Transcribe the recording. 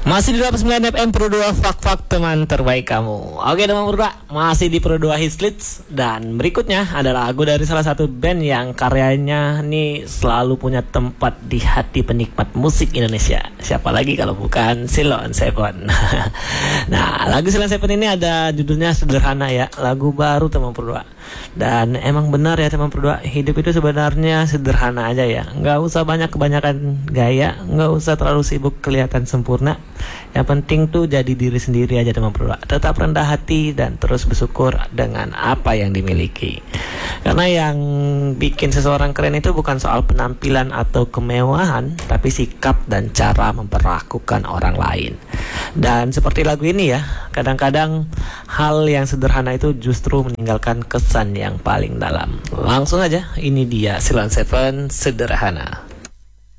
Masih di 89 FM Pro 2 Fak teman terbaik kamu. Oke teman Pro 2, masih di Pro 2 Hits. Dan berikutnya ada lagu dari salah satu band yang karyanya nih selalu punya tempat di hati penikmat musik Indonesia. Siapa lagi kalau bukan Silon Seven. Nah, lagu Silon Seven ini ada judulnya Sederhana ya. Lagu baru teman Pro 2. Dan emang benar ya teman Pro 2, hidup itu sebenarnya sederhana aja ya. Nggak usah kebanyakan gaya, nggak usah terlalu sibuk kelihatan sempurna. Yang penting tuh jadi diri sendiri aja teman Pro 2. Tetap rendah hati dan terus bersyukur dengan apa yang dimiliki. Karena yang bikin seseorang keren itu bukan soal penampilan atau kemewahan, tapi sikap dan cara memperlakukan orang lain. Dan seperti lagu ini ya, kadang-kadang hal yang sederhana itu justru meninggalkan kesan yang paling dalam. Langsung aja, ini dia Silon Seven Sederhana.